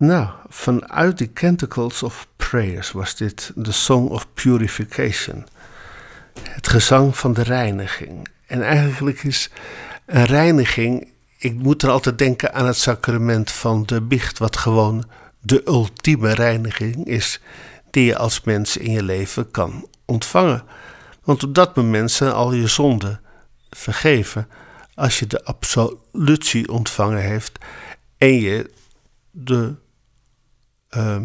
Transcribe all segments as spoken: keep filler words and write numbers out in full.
Nou, vanuit die Canticles of Prayers was dit de Song of Purification. Het gezang van de reiniging. En eigenlijk is een reiniging, ik moet er altijd denken aan het sacrament van de biecht, wat gewoon de ultieme reiniging is die je als mens in je leven kan ontvangen. Want op dat moment zijn al je zonden vergeven als je de absolutie ontvangen heeft en je de, uh,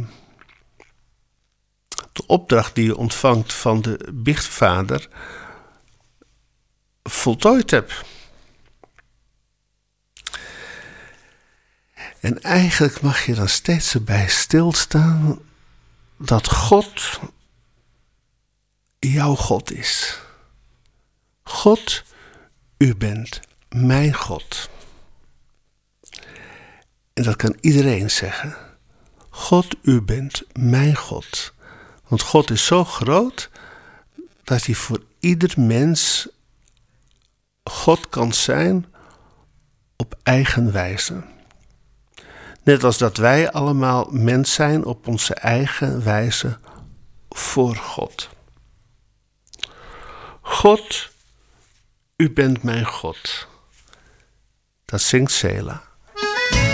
de opdracht die je ontvangt van de biechtvader voltooid hebt. En eigenlijk mag je dan steeds erbij stilstaan dat God jouw God is. God, u bent mijn God. En dat kan iedereen zeggen. God, u bent mijn God. Want God is zo groot dat hij voor ieder mens God kan zijn op eigen wijze. Net als dat wij allemaal mens zijn op onze eigen wijze voor God. God, u bent mijn God. Dat zingt Sela.